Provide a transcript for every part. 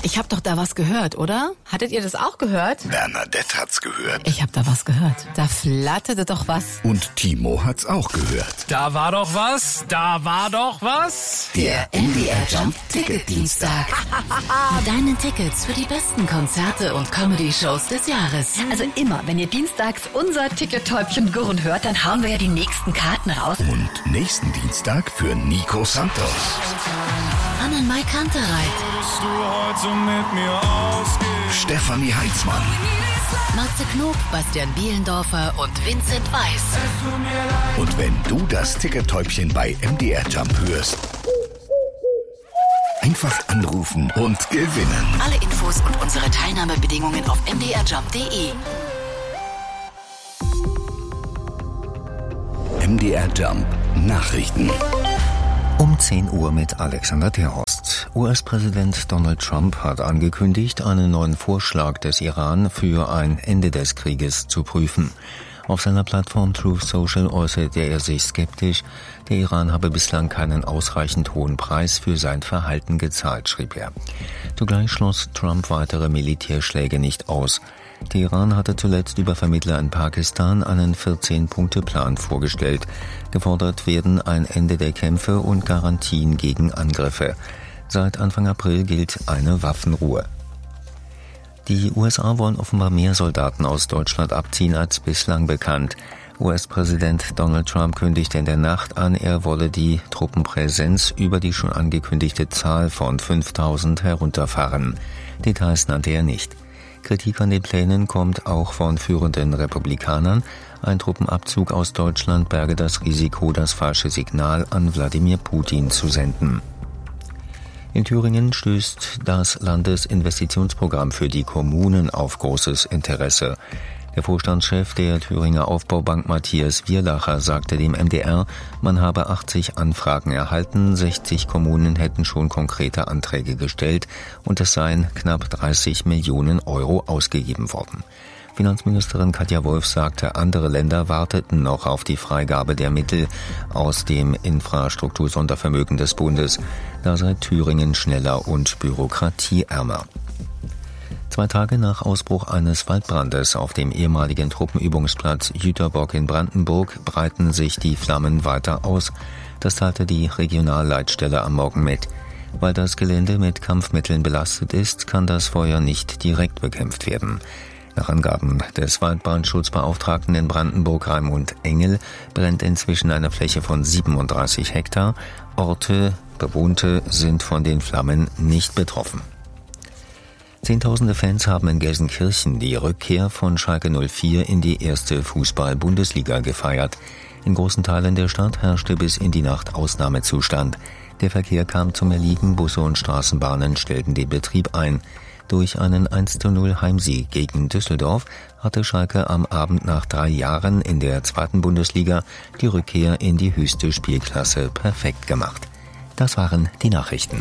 Ich hab doch da was gehört, oder? Hattet ihr das auch gehört? Bernadette hat's gehört. Ich hab da was gehört. Da flatterte doch was. Und Timo hat's auch gehört. Da war doch was. Der MDR Jump Ticketdienstag. Mit deinen Tickets für die besten Konzerte und Comedy-Shows des Jahres. Also immer, wenn ihr dienstags unser Ticket-Täubchen gurren hört, dann hauen wir ja die nächsten Karten raus. Und nächsten Dienstag für Nico Santos. Annenmai Kantereit. Stefanie Heitzmann. Matze Knob, Bastian Bielendorfer und Vincent Weiss. Und wenn du das Ticket-Täubchen bei MDR Jump hörst, einfach anrufen und gewinnen. Alle Infos und unsere Teilnahmebedingungen auf mdrjump.de. MDR Jump Nachrichten. Um 10 Uhr mit Alexander Terhorst. US-Präsident Donald Trump hat angekündigt, einen neuen Vorschlag des Iran für ein Ende des Krieges zu prüfen. Auf seiner Plattform Truth Social äußerte er sich skeptisch. Der Iran habe bislang keinen ausreichend hohen Preis für sein Verhalten gezahlt, schrieb er. Zugleich schloss Trump weitere Militärschläge nicht aus. Der Iran hatte zuletzt über Vermittler in Pakistan einen 14-Punkte-Plan vorgestellt. Gefordert werden ein Ende der Kämpfe und Garantien gegen Angriffe. Seit Anfang April gilt eine Waffenruhe. Die USA wollen offenbar mehr Soldaten aus Deutschland abziehen als bislang bekannt. US-Präsident Donald Trump kündigte in der Nacht an, er wolle die Truppenpräsenz über die schon angekündigte Zahl von 5.000 herunterfahren. Details nannte er nicht. Kritik an den Plänen kommt auch von führenden Republikanern. Ein Truppenabzug aus Deutschland berge das Risiko, das falsche Signal an Wladimir Putin zu senden. In Thüringen stößt das Landesinvestitionsprogramm für die Kommunen auf großes Interesse. Der Vorstandschef der Thüringer Aufbaubank Matthias Wierlacher sagte dem MDR, man habe 80 Anfragen erhalten, 60 Kommunen hätten schon konkrete Anträge gestellt und es seien knapp 30 Millionen Euro ausgegeben worden. Finanzministerin Katja Wolf sagte, andere Länder warteten noch auf die Freigabe der Mittel aus dem Infrastruktursondervermögen des Bundes. Da sei Thüringen schneller und bürokratieärmer. 2 Tage nach Ausbruch eines Waldbrandes auf dem ehemaligen Truppenübungsplatz Jüterbock in Brandenburg breiten sich die Flammen weiter aus. Das teilte die Regionalleitstelle am Morgen mit. Weil das Gelände mit Kampfmitteln belastet ist, kann das Feuer nicht direkt bekämpft werden. Nach Angaben des Waldbrandschutzbeauftragten in Brandenburg Raimund Engel brennt inzwischen eine Fläche von 37 Hektar. Orte, Bewohnte sind von den Flammen nicht betroffen. Zehntausende Fans haben in Gelsenkirchen die Rückkehr von Schalke 04 in die erste Fußball-Bundesliga gefeiert. In großen Teilen der Stadt herrschte bis in die Nacht Ausnahmezustand. Der Verkehr kam zum Erliegen, Busse und Straßenbahnen stellten den Betrieb ein. Durch einen 1:0 Heimsieg gegen Düsseldorf hatte Schalke am Abend nach 3 Jahren in der 2. Bundesliga die Rückkehr in die höchste Spielklasse perfekt gemacht. Das waren die Nachrichten.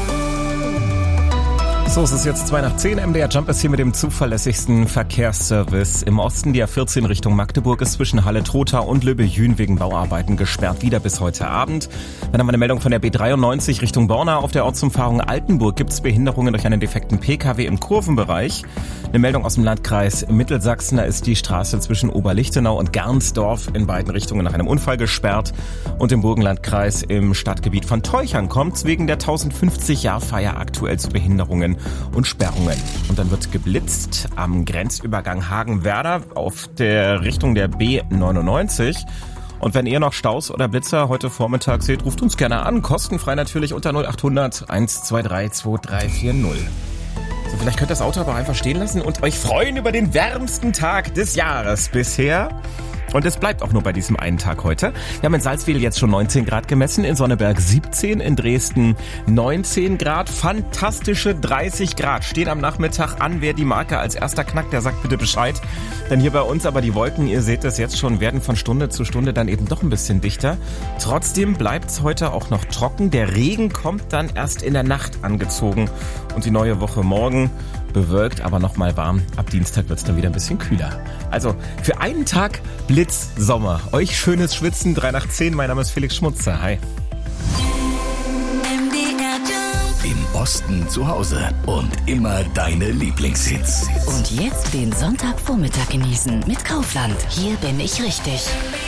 So, es ist jetzt 9:02. MDR Jump ist hier mit dem zuverlässigsten Verkehrsservice. Im Osten die A14 Richtung Magdeburg ist zwischen Halle-Trotha und Löbbe-Jühn wegen Bauarbeiten gesperrt, wieder bis heute Abend. Dann haben wir eine Meldung von der B93 Richtung Borna. Auf der Ortsumfahrung Altenburg gibt es Behinderungen durch einen defekten Pkw im Kurvenbereich. Eine Meldung aus dem Landkreis Mittelsachsen. Da ist die Straße zwischen Oberlichtenau und Gernsdorf in beiden Richtungen nach einem Unfall gesperrt. Und im Burgenlandkreis im Stadtgebiet von Teuchern kommt es wegen der 1050-Jahr-Feier aktuell zu Behinderungen und Sperrungen. Und dann wird geblitzt am Grenzübergang Hagen-Werder auf der Richtung der B99. Und wenn ihr noch Staus oder Blitzer heute Vormittag seht, ruft uns gerne an. Kostenfrei natürlich unter 0800 123 2340. So, vielleicht könnt ihr das Auto aber einfach stehen lassen und euch freuen über den wärmsten Tag des Jahres bisher. Und es bleibt auch nur bei diesem einen Tag heute. Wir haben in Salzwedel jetzt schon 19 Grad gemessen, in Sonneberg 17, in Dresden 19 Grad. Fantastische 30 Grad stehen am Nachmittag an. Wer die Marke als erster knackt, der sagt bitte Bescheid. Denn hier bei uns aber die Wolken, ihr seht es jetzt schon, werden von Stunde zu Stunde dann eben doch ein bisschen dichter. Trotzdem bleibt es heute auch noch trocken. Der Regen kommt dann erst in der Nacht angezogen. Und die neue Woche morgen bewölkt, aber nochmal warm. Ab Dienstag wird es dann wieder ein bisschen kühler. Also für einen Tag Blitzsommer. Euch schönes Schwitzen, 9:10. Mein Name ist Felix Schmutzer. Hi. In Osten zu Hause und immer deine Lieblingshits. Und jetzt den Sonntagvormittag genießen mit Kaufland. Hier bin ich richtig.